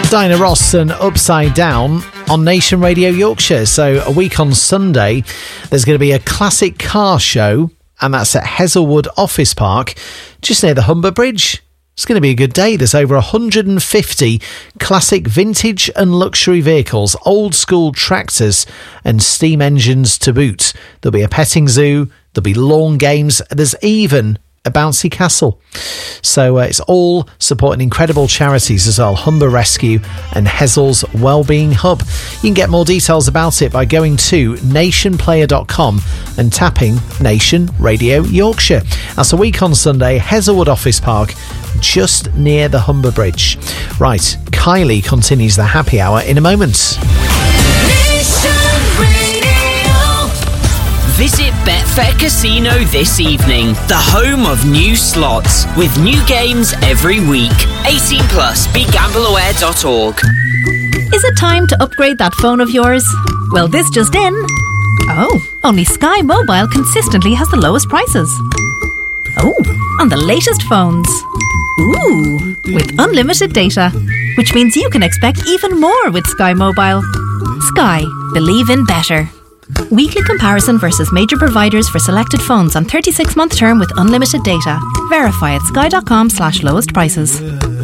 Diana Ross and Upside Down on Nation Radio Yorkshire. So a week on Sunday, there's going to be a classic car show, and that's at Heselwood Office Park, just near the Humber Bridge. It's going to be a good day. There's over 150 classic vintage and luxury vehicles, old school tractors and steam engines to boot. There'll be a petting zoo, there'll be lawn games, there's even a bouncy castle. So it's all supporting incredible charities as well, Humber Rescue and Hesel's Wellbeing Hub. You can get more details about it by going to nationplayer.com and tapping Nation Radio Yorkshire. That's a week on Sunday, Heselwood Office Park, just near the Humber Bridge. Right, Kylie continues the happy hour in a moment. Visit Betfair Casino this evening, the home of new slots, with new games every week. 18 plus, begambleaware.org. Is it time to upgrade that phone of yours? Well, this just in. Oh, only Sky Mobile consistently has the lowest prices. Oh, on the latest phones. Ooh, with unlimited data, which means you can expect even more with Sky Mobile. Sky, believe in better. Weekly comparison versus major providers for selected phones on 36-month term with unlimited data. Verify at sky.com/lowest prices.